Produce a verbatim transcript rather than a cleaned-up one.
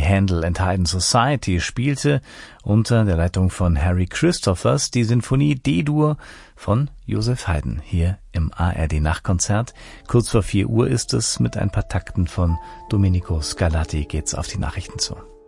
Handel and Haydn Society spielte unter der Leitung von Harry Christophers die Sinfonie D-Dur von Joseph Haydn hier im A R D Nachtkonzert. Kurz vor vier Uhr ist es, mit ein paar Takten von Domenico Scarlatti geht's auf die Nachrichten zu.